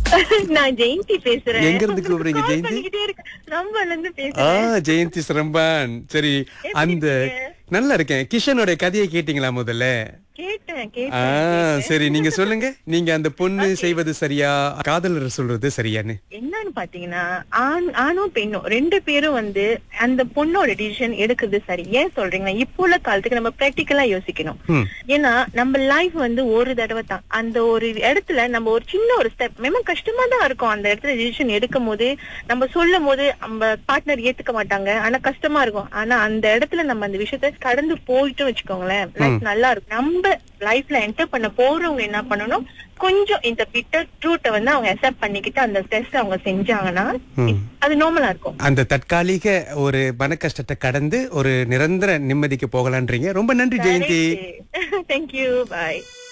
நான் ஜெயந்தி பேசுறேன். எங்க இருந்து கூப்பிடுறீங்க Call ஜெயந்தி? பண்ணிக்கிட்டே இருக்கேன். ரம்பன்ல இருந்து பேசுறேன். ஜெயந்தி சிரம்பான். சரி, எப்படி அந்த இருக்கீங்க? நல்லா இருக்கேன். கிஷனோட கதையை கேட்டீங்களா முதல்ல? கேட்டேன். சரி, நீங்க சொல்லுங்க. நீங்க அந்த பொண்ணு செய்வது சரியா, காதலர் சொல்றது சரியான்னு? என்னன்னு பாத்தீங்கன்னா, ஆணும் பெண்ணும் 2 பேரும் அந்த பொண்ணோட டிசிஷன் எடுக்குது சரி. ஏன் சொல்றீங்கன்னா, இப்போ உள்ள காலத்துக்கு நம்ம பிராக்டிக்கலா யோசிக்கணும். ஏன்னா நம்ம லைஃப் ஒரு தடவை தான். அந்த ஒரு இடத்துல நம்ம ஒரு சின்ன ஒரு ஸ்டெப் மேலும் கஷ்டமா தான் இருக்கும். அந்த இடத்துல டிசிஷன் எடுக்கும் போது, நம்ம சொல்லும் போது நம்ம பார்ட்னர் ஏத்துக்க மாட்டாங்க. ஆனா கஷ்டமா இருக்கும். ஆனா அந்த இடத்துல நம்ம அந்த விஷயத்த கடந்து போயிட்டோம் வச்சுக்கோங்களேன், லைஃப் நல்லா இருக்கும். நம்ம லைஃப்ல என்டர் பண்ண போறவங்க என்ன பண்ணணும், கொஞ்சம் இந்த பிட்டர் ட்ரூட்டை அவங்க அக்செப்ட் பண்ணிக்கிட்டு அந்த டெஸ்ட் அவங்க செஞ்சாங்கன்னா அது நார்மலா இருக்கும். அந்த தற்காலிக ஒரு மன கஷ்டத்தை கடந்து ஒரு நிரந்தர நிம்மதிக்கு போகலான்றீங்க. ரொம்ப நன்றி ஜெயந்தி. தேங்க்யூ, பாய்.